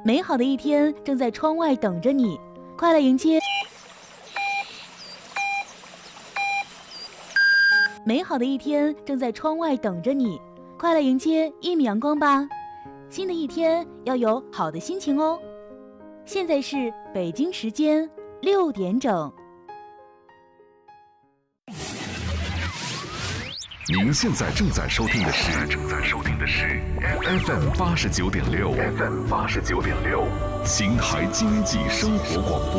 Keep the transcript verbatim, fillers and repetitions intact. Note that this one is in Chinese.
美好的一天正在窗外等着你，快来迎接。美好的一天正在窗外等着你，快来迎接一米阳光吧。新的一天要有好的心情哦。现在是北京时间六点整。 您现在正在收听的是正在收听的是 F M 八十九点六 F M 八十九点六 邢台经济生活广播。